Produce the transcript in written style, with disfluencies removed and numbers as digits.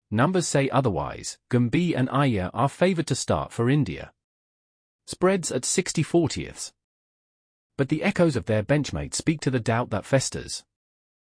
Numbers say otherwise. Gumbi and Iyer are favored to start for India. Spreads at 60/40. But the echoes of their benchmate speak to the doubt that festers.